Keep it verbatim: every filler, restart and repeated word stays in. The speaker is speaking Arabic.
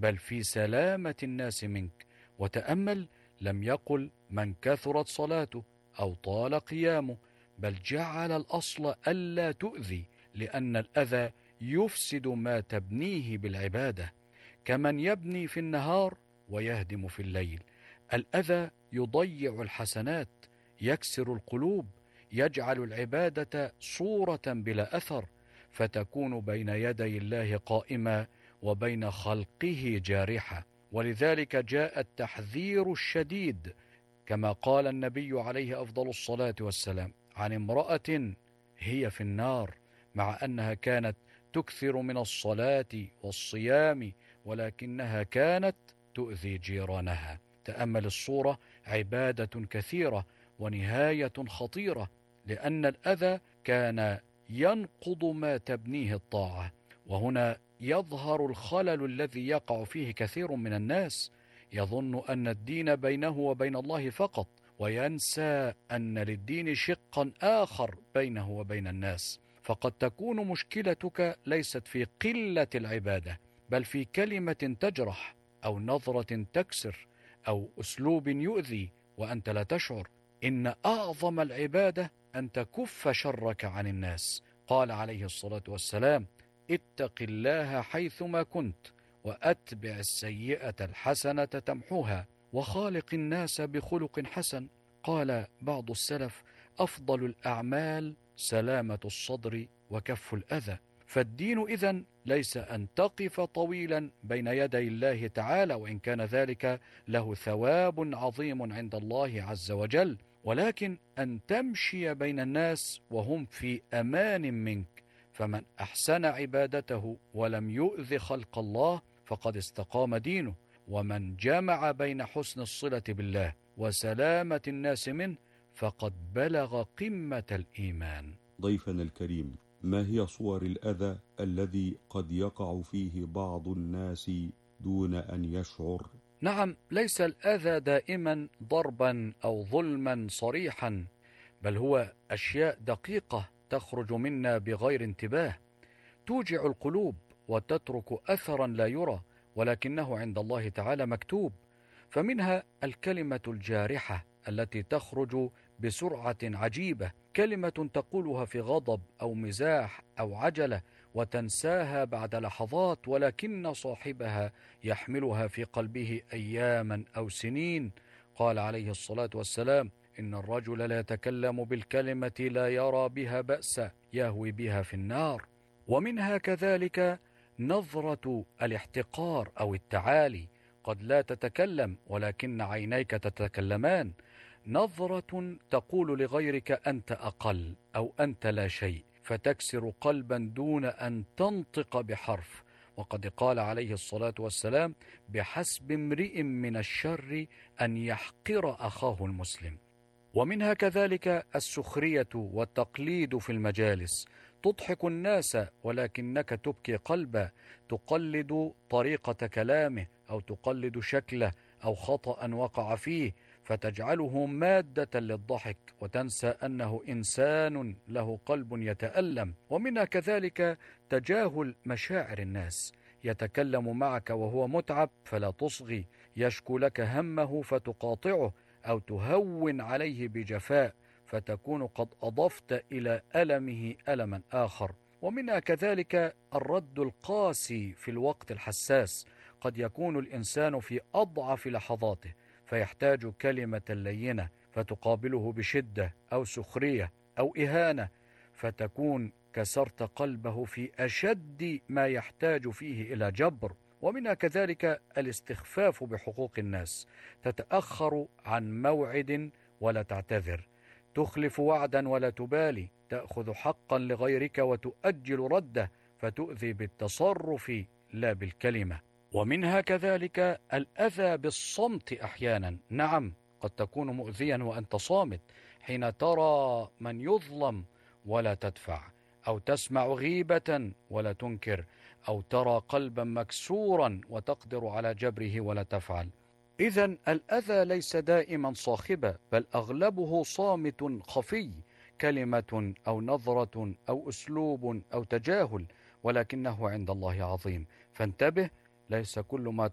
بل في سلامة الناس منك. وتأمل، لم يقل من كثرت صلاته أو طال قيامه، بل جعل الأصل ألا تؤذي، لأن الأذى يفسد ما تبنيه بالعبادة، كمن يبني في النهار ويهدم في الليل. الأذى يضيع الحسنات، يكسر القلوب، يجعل العبادة صورة بلا أثر، فتكون بين يدي الله قائمة وبين خلقه جارحة. ولذلك جاء التحذير الشديد، كما قال النبي عليه أفضل الصلاة والسلام عن امرأة هي في النار، مع أنها كانت تكثر من الصلاة والصيام، ولكنها كانت تؤذي جيرانها. تأمل الصورة، عبادة كثيرة ونهاية خطيرة، لأن الأذى كان ينقض ما تبنيه الطاعة. وهنا يظهر الخلل الذي يقع فيه كثير من الناس، يظن أن الدين بينه وبين الله فقط، وينسى أن للدين شقا آخر بينه وبين الناس. فقد تكون مشكلتك ليست في قلة العبادة، بل في كلمة تجرح، أو نظرة تكسر، أو أسلوب يؤذي وأنت لا تشعر. إن أعظم العبادة أن تكف شرك عن الناس. قال عليه الصلاة والسلام: اتق الله حيثما كنت، وأتبع السيئة الحسنة تمحوها، وخالق الناس بخلق حسن. قال بعض السلف: أفضل الأعمال سلامة الصدر وكف الأذى. فالدين إذن ليس أن تقف طويلا بين يدي الله تعالى، وإن كان ذلك له ثواب عظيم عند الله عز وجل، ولكن أن تمشي بين الناس وهم في أمان منك. فمن أحسن عبادته ولم يؤذ خلق الله فقد استقام دينه، ومن جمع بين حسن الصلة بالله وسلامة الناس منه فقد بلغ قمة الإيمان. ضيفنا الكريم، ما هي صور الأذى الذي قد يقع فيه بعض الناس دون أن يشعر؟ نعم، ليس الأذى دائما ضربا أو ظلما صريحا، بل هو أشياء دقيقة تخرج منا بغير انتباه، توجع القلوب وتترك أثرا لا يرى، ولكنه عند الله تعالى مكتوب. فمنها الكلمة الجارحة التي تخرج بسرعة عجيبة، كلمة تقولها في غضب أو مزاح أو عجلة وتنساها بعد لحظات، ولكن صاحبها يحملها في قلبه أياما أو سنين. قال عليه الصلاة والسلام: إن الرجل لا يتكلم بالكلمة لا يرى بها بأسا يهوي بها في النار. ومنها كذلك نظرة الاحتقار أو التعالي، قد لا تتكلم ولكن عينيك تتكلمان، نظرة تقول لغيرك أنت أقل أو أنت لا شيء، فتكسر قلبا دون أن تنطق بحرف. وقد قال عليه الصلاة والسلام: بحسب امرئ من الشر أن يحقر أخاه المسلم. ومنها كذلك السخرية والتقليد في المجالس، تضحك الناس ولكنك تبكي قلبا، تقلد طريقة كلامه أو تقلد شكله أو خطأ وقع فيه، فتجعله مادة للضحك وتنسى أنه إنسان له قلب يتألم. ومنها كذلك تجاهل مشاعر الناس، يتكلم معك وهو متعب فلا تصغي، يشكو لك همه فتقاطعه، أو تهون عليه بجفاء فتكون قد أضفت إلى ألمه ألما آخر. ومنها كذلك الرد القاسي في الوقت الحساس، قد يكون الإنسان في أضعف لحظاته فيحتاج كلمة لينة فتقابله بشدة أو سخرية أو إهانة، فتكون كسرت قلبه في أشد ما يحتاج فيه إلى جبر. ومنها كذلك الاستخفاف بحقوق الناس، تتأخر عن موعد ولا تعتذر، تخلف وعدا ولا تبالي، تأخذ حقا لغيرك وتؤجل رده، فتؤذي بالتصرف لا بالكلمة. ومنها كذلك الأذى بالصمت أحيانا. نعم، قد تكون مؤذيا وأنت صامت، حين ترى من يظلم ولا تدفع، أو تسمع غيبة ولا تنكر، أو ترى قلبا مكسورا وتقدر على جبره ولا تفعل. إذن الأذى ليس دائما صاخبة، بل أغلبه صامت خفي، كلمة أو نظرة أو أسلوب أو تجاهل، ولكنه عند الله عظيم. فانتبه، ليس كل ما